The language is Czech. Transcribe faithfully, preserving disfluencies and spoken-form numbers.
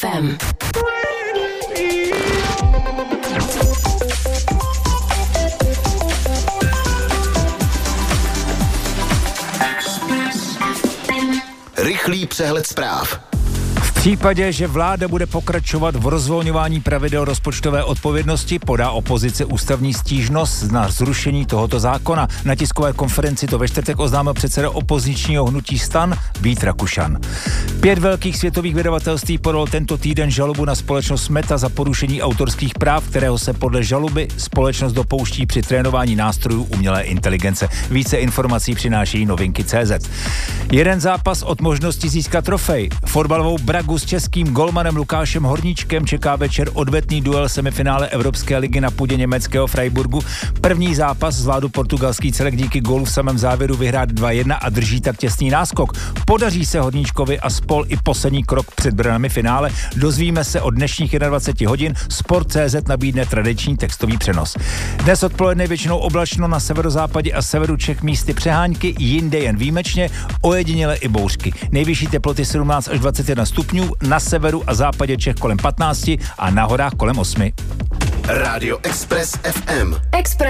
ef em. Rychlý přehled zpráv. V případě, že vláda bude pokračovat v rozvolňování pravidel rozpočtové odpovědnosti, podá opozice ústavní stížnost na zrušení tohoto zákona. Na tiskové konferenci to ve čtvrtek oznámil předseda opozičního hnutí STAN Vít Rakušan. Pět velkých světových vydavatelství podalo tento týden žalobu na společnost Meta za porušení autorských práv, kterého se podle žaloby společnost dopouští při trénování nástrojů umělé inteligence. Více informací přináší novinky tečka cé zet. Jeden zápas od možnosti získat trofej. Fotbalovou Bragu s českým golmanem Lukášem Horníčkem čeká večer odvetný duel semifinále Evropské ligy na půdě německého Freiburgu. První zápas zvládl portugalský celek díky gólu v samém závěru vyhrát dva jedna a drží tak těsný náskok. Podaří se Horníčkovi a spol i poslední krok před branami finále. Dozvíme se od dnešních dvacet jedna hodin. Sport tečka cé zet nabídne tradiční textový přenos. Dnes odpoledne většinou oblačno, na severozápadě a severu Čech místy přehánky, jinde jen výjimečně, ojediněle i bouřky. Nejvyšší teploty sedmnáct až dvacet jedna stupňů, na severu a západě Čech kolem patnáct a na horách kolem osm. Rádio Express ef em. Express.